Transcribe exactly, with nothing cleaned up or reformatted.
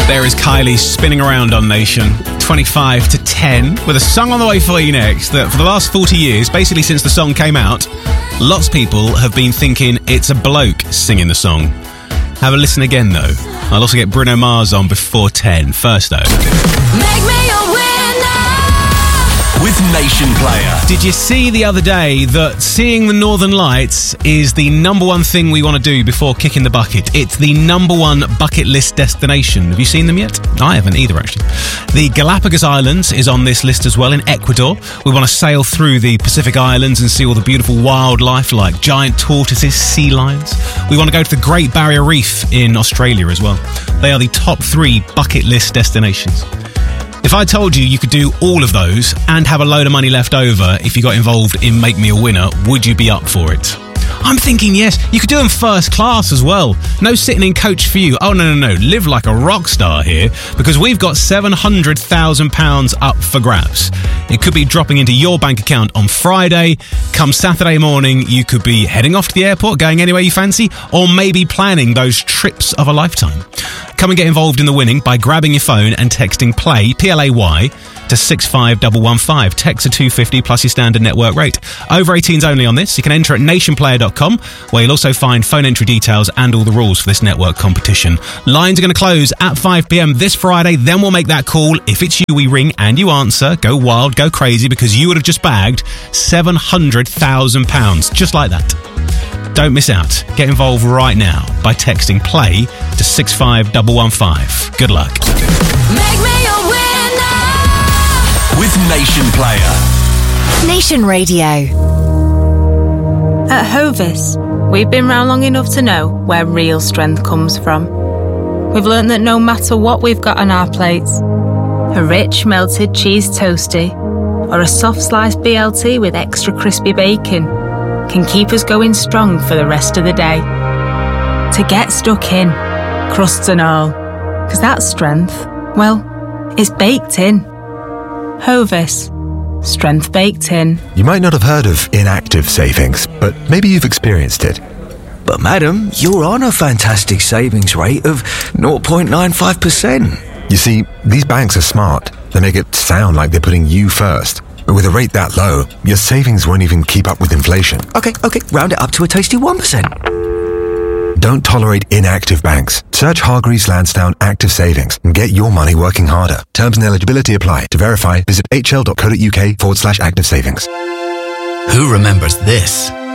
There is Kylie spinning around on Nation, twenty-five to ten, with a song on the way for you next that for the last forty years, basically since the song came out, lots of people have been thinking it's a bloke singing the song. Have a listen again though. I'll also get Bruno Mars on before ten. First though. Make me a winner with Nation Player. Did you see the other day that seeing the Northern Lights is the number one thing we want to do before kicking the bucket? It's the number one bucket list destination. Have you seen them yet? I haven't either, actually. The Galapagos Islands is on this list as well in Ecuador. We want to sail through the Pacific Islands and see all the beautiful wildlife like giant tortoises, sea lions. We want to go to the Great Barrier Reef in Australia as well. They are the top three bucket list destinations. If I told you you could do all of those and have a load of money left over if you got involved in Make Me a Winner, would you be up for it? I'm thinking yes. You could do them first class as well. No sitting in coach for you. Oh, no, no, no. Live like a rock star here because we've got seven hundred thousand pounds up for grabs. It could be dropping into your bank account on Friday. Come Saturday morning, you could be heading off to the airport, going anywhere you fancy, or maybe planning those trips of a lifetime. Come and get involved in the winning by grabbing your phone and texting PLAY, P L A Y, to six five one one five. Text are two pounds fifty plus your standard network rate. Over eighteens only on this. You can enter at nation player dot com, where you'll also find phone entry details and all the rules for this network competition. Lines are going to close at five p.m. this Friday. Then we'll make that call. If it's you, we ring and you answer. Go wild, go crazy, because you would have just bagged seven hundred thousand pounds. Just like that. Don't miss out. Get involved right now by texting PLAY to six five one one five. Good luck. Make me a winner with Nation Player. Nation Radio. At Hovis, we've been round long enough to know where real strength comes from. We've learned that no matter what we've got on our plates, a rich melted cheese toastie or a soft sliced B L T with extra crispy bacon can keep us going strong for the rest of the day. To get stuck in, crusts and all, because that strength, well, it's baked in. Hovis. Strength baked in. You might not have heard of inactive savings, but maybe you've experienced it. But madam, you're on a fantastic savings rate of zero point nine five percent. You see, these banks are smart. They make it sound like they're putting you first. But with a rate that low, your savings won't even keep up with inflation. Okay, okay, round it up to a tasty one percent. Don't tolerate inactive banks. Search Hargreaves Lansdown Active Savings and get your money working harder. Terms and eligibility apply. To verify, visit hl.co.uk forward slash active savings. Who remembers this?